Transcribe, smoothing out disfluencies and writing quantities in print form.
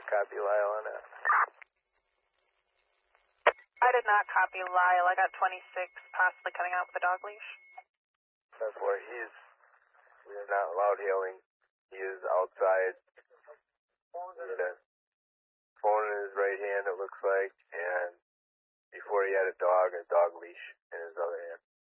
copy Lyle on that? I did not copy Lyle. I got 26 possibly coming out with a dog leash. That's where we are not allowed hailing. He is outside. He had a phone in his right hand, it looks like, and before he had a dog leash in his other hand.